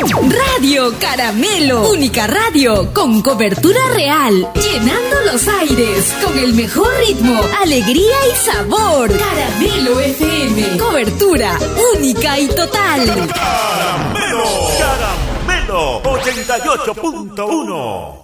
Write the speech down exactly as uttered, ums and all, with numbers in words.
Radio Caramelo, única radio con cobertura real, llenando los aires con el mejor ritmo, alegría y sabor. Caramelo F M, cobertura única y total. Caramelo, Caramelo ochenta y ocho punto uno.